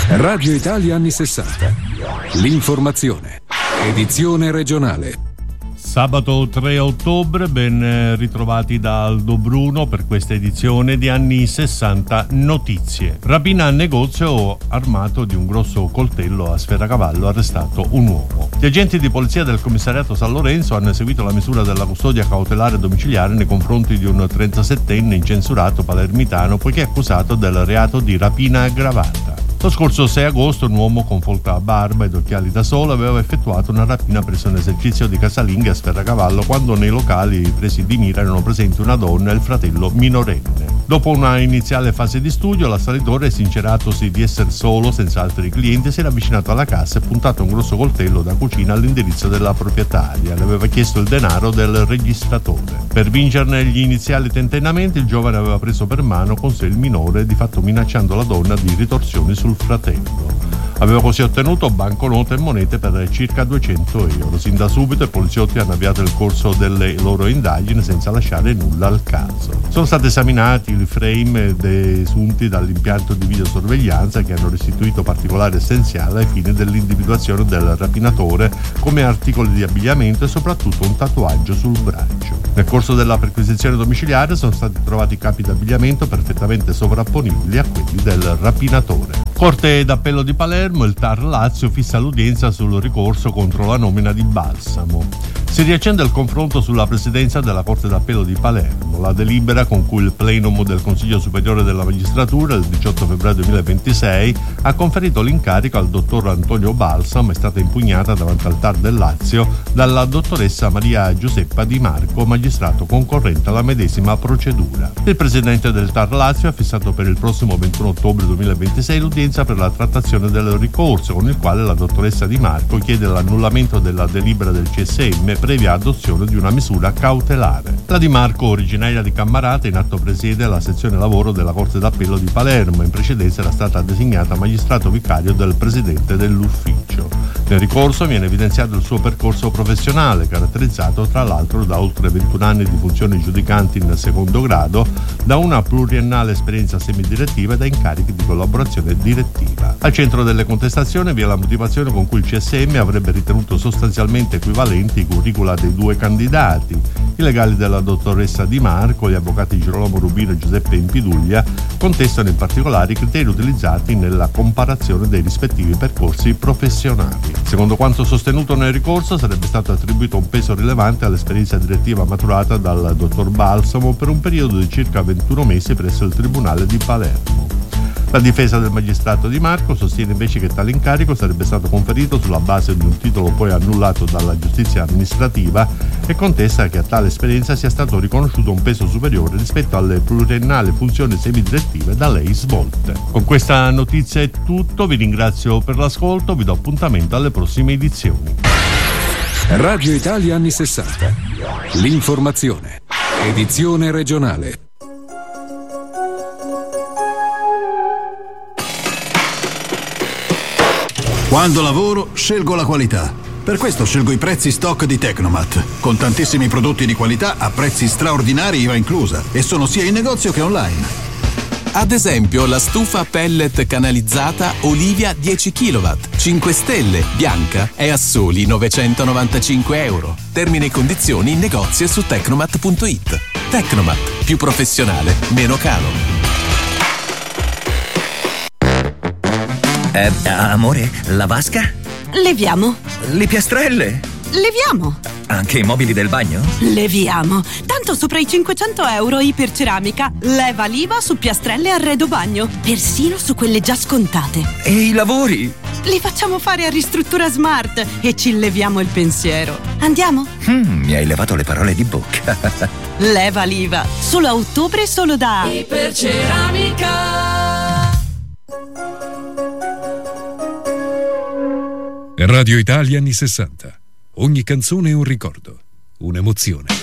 Radio Italia anni 60. L'informazione. Edizione regionale. Sabato 3 ottobre, ben ritrovati da Aldo Bruno per questa edizione di Anni 60 Notizie. Rapina al negozio, armato di un grosso coltello a Sferacavallo, arrestato un uomo. Gli agenti di polizia del commissariato San Lorenzo hanno eseguito la misura della custodia cautelare domiciliare nei confronti di un 37enne incensurato palermitano poiché accusato del reato di rapina aggravata. Lo scorso 6 agosto un uomo con folta barba ed occhiali da sole aveva effettuato una rapina presso un esercizio di casalinghe a Sferacavallo quando nei locali presi di mira erano presenti una donna e il fratello minorenne. Dopo una iniziale fase di studio, l'assalitore, sinceratosi di essere solo, senza altri clienti, si era avvicinato alla cassa e puntato un grosso coltello da cucina all'indirizzo della proprietaria. Le aveva chiesto il denaro del registratore. Per vincerne gli iniziali tentennamenti, il giovane aveva preso per mano con sé il minore, di fatto minacciando la donna di ritorsioni sul fratello. Aveva così ottenuto banconote e monete per circa 200 euro. Sin da subito i poliziotti hanno avviato il corso delle loro indagini senza lasciare nulla al caso. Sono stati esaminati i frame desunti dall'impianto di videosorveglianza che hanno restituito particolare essenziale ai fini dell'individuazione del rapinatore come articoli di abbigliamento e soprattutto un tatuaggio sul braccio. Nel corso della perquisizione domiciliare sono stati trovati capi d'abbigliamento perfettamente sovrapponibili a quelli del rapinatore. Corte d'appello di Palermo, il TAR Lazio fissa l'udienza sul ricorso contro la nomina di Balsamo. Si riaccende il confronto sulla presidenza della Corte d'Appello di Palermo. La delibera con cui il plenum del Consiglio Superiore della Magistratura il 18 febbraio 2026 ha conferito l'incarico al dottor Antonio Balsamo è stata impugnata davanti al TAR del Lazio dalla dottoressa Maria Giuseppa Di Marco, magistrato concorrente alla medesima procedura. Il presidente del TAR Lazio ha fissato per il prossimo 21 ottobre 2026 l'udienza per la trattazione del ricorso con il quale la dottoressa Di Marco chiede l'annullamento della delibera del CSM previa adozione di una misura cautelare. La Di Marco, originaria di Cammarata, in atto presiede la sezione lavoro della Corte d'Appello di Palermo. In precedenza era stata designata magistrato vicario del presidente dell'ufficio. Nel ricorso viene evidenziato il suo percorso professionale, caratterizzato tra l'altro da oltre 21 anni di funzioni giudicanti in secondo grado, da una pluriennale esperienza semidirettiva e da incarichi di collaborazione direttiva. Al centro delle contestazioni vi è la motivazione con cui il CSM avrebbe ritenuto sostanzialmente equivalenti i curricula dei due candidati. I legali della dottoressa Di Marco, gli avvocati Girolamo Rubino e Giuseppe Impiduglia, contestano in particolare i criteri utilizzati nella comparazione dei rispettivi percorsi professionali. Secondo quanto sostenuto nel ricorso, sarebbe stato attribuito un peso rilevante all'esperienza direttiva maturata dal dottor Balsamo per un periodo di circa 21 mesi presso il Tribunale di Palermo. La difesa del magistrato Di Marco sostiene invece che tale incarico sarebbe stato conferito sulla base di un titolo poi annullato dalla giustizia amministrativa e contesta che a tale esperienza sia stato riconosciuto un peso superiore rispetto alle pluriennali funzioni semidirettive da lei svolte. Con questa notizia è tutto, vi ringrazio per l'ascolto, vi do appuntamento alle prossime edizioni. Radio Italia anni 60. L'informazione. Edizione regionale. Quando lavoro, scelgo la qualità. Per questo scelgo i prezzi stock di Tecnomat, con tantissimi prodotti di qualità a prezzi straordinari IVA inclusa, e sono sia in negozio che online. Ad esempio la stufa pellet canalizzata Olivia 10 kW, 5 stelle, bianca, è a soli 995 euro. Termini e condizioni in negozio e su tecnomat.it. Tecnomat, più professionale, meno caro. Amore, la vasca? Leviamo. Le piastrelle? Leviamo. Anche i mobili del bagno? Leviamo. Tanto sopra i 500 euro Iperceramica leva l'IVA su piastrelle e arredo bagno, persino su quelle già scontate. E i lavori? Li facciamo fare a Ristruttura Smart e ci leviamo il pensiero. Andiamo? Mi hai levato le parole di bocca. Leva l'IVA. Solo a ottobre, solo da Iperceramica. Radio Italia anni 60. Ogni canzone è un ricordo, un'emozione.